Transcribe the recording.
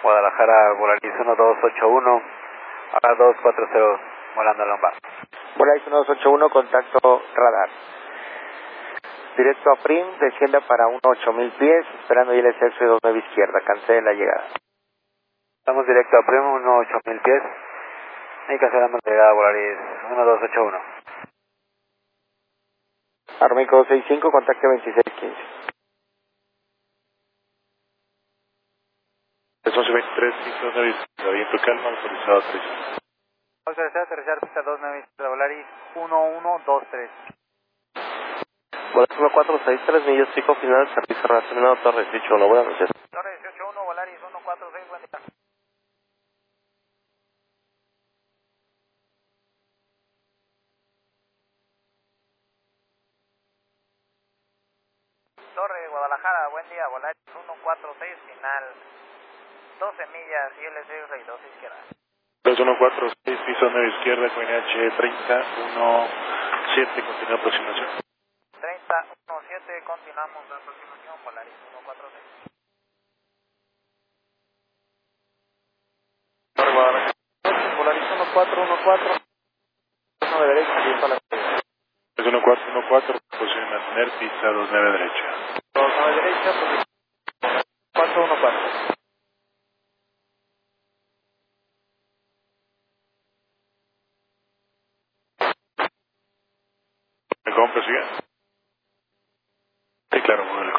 Guadalajara, Volaris 1281, a 240, volando a Lomba. Volaris 1281, contacto radar. Directo a Prim, descienda para 8000 pies, esperando ILS 29 izquierda, cancele la llegada. Estamos directo a Prim, 8000 pies, y cancelamos la llegada a Volaris 1281. Arménico 265, contacto 2615. Es 1123, 59 izquierda, viento calma, autorizado a aterrizar. Autorizado a aterrizar, pista 29 izquierda, Volaris 1123. Volaris 1463, millas pico final, servicio relacionado, Torre 181, buenas noches. Torre 181, Volaris 146, buen día. Torre Guadalajara, buen día, Volaris 146, final 12 millas, ILS 62 izquierda. 2146, piso 9 izquierda, con NH 3017, continúa aproximación. 3017, continuamos la aproximación, Volaris 146. Volaris 1414, de derecha, viento a la 1414, posición mantener, pista 29 derecha. 29 derecha, 414. ¿Me compro, sigue? Sí, claro, modelo